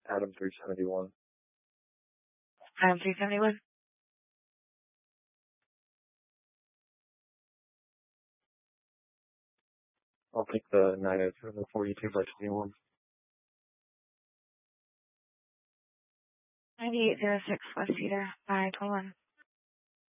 Adam 371. Adam 371. I'll take the 907 42 by 21. 9806 West Cedar by 21.